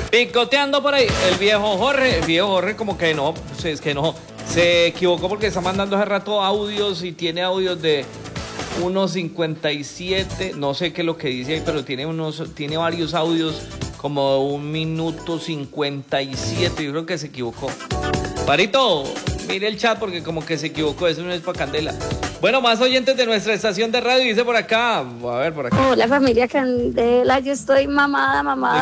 Picoteando por ahí, el viejo Jorge como que no, pues es que no, se equivocó porque está mandando hace rato audios y tiene audios de 1:57, no sé qué es lo que dice ahí, pero tiene varios audios como 1:57, yo creo que se equivocó. Parito, mire el chat porque como que se equivocó, eso no es para Candela. Bueno, más oyentes de nuestra estación de radio, dice por acá, a ver por acá. Hola familia Candela, yo estoy mamada,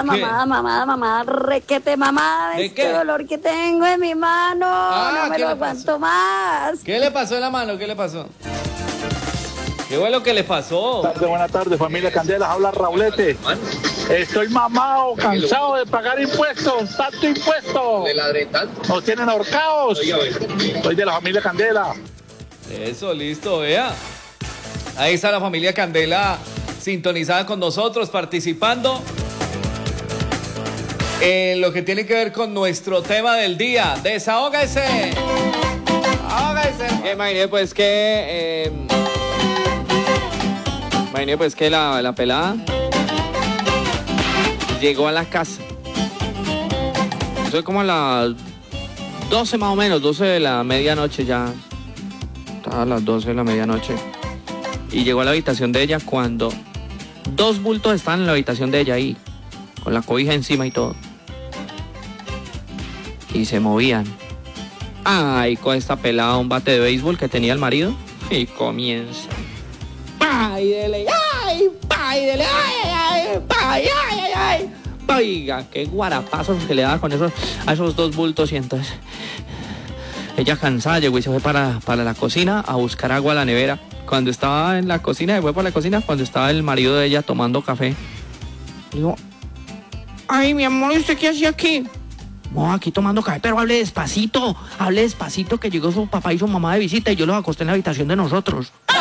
requete mamada de este dolor que tengo en mi mano, no me lo aguanto más. ¿Qué le pasó en la mano? ¿Qué le pasó? ¿Qué fue lo que le pasó? Buenas tardes, familia Candela, habla Raulete. Estoy mamado, cansado de pagar impuestos, tanto impuesto. ¿Le ladré tanto? Nos tienen ahorcados. Soy de la familia Candela. Eso, listo, vea. Ahí está la familia Candela sintonizada con nosotros, participando en lo que tiene que ver con nuestro tema del día. ¡Desahógese! Imaginé pues que la pelada llegó a la casa. Eso es como a las 12 más o menos, 12 de la medianoche ya. Estaba a las 12 de la medianoche. Y llegó a la habitación de ella cuando 2 bultos estaban en la habitación de ella ahí, con la cobija encima y todo. Y se movían. Ay, con esta pelada un bate de béisbol que tenía el marido. Y comienza. ¡Ay, dele! ¡Ay, ay, dele! ¡Ay, ay, ay, ay! Oiga, qué guarapazos que le daba con a esos 2 bultos. Y entonces ella cansada llegó y se fue para la cocina a buscar agua a la nevera. Cuando estaba en la cocina, se fue para la cocina cuando estaba el marido de ella tomando café. Digo, ay, mi amor, ¿y usted qué hacía aquí? No, aquí tomando café, pero hable despacito, que llegó su papá y su mamá de visita y yo los acosté en la habitación de nosotros.